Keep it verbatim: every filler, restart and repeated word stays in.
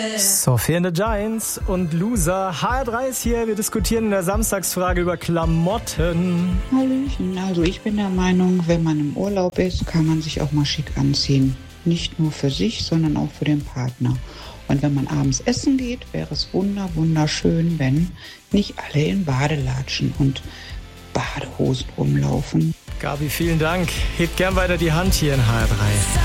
Sophie and the Giants und Loser. H R drei ist hier. Wir diskutieren in der Samstagsfrage über Klamotten. Hallöchen. Also ich bin der Meinung, wenn man im Urlaub ist, kann man sich auch mal schick anziehen. Nicht nur für sich, sondern auch für den Partner. Und wenn man abends essen geht, wäre es wunder, wunderschön, wenn nicht alle in Badelatschen und Badehosen rumlaufen. Gabi, vielen Dank. Hebt gern weiter die Hand hier in H R drei.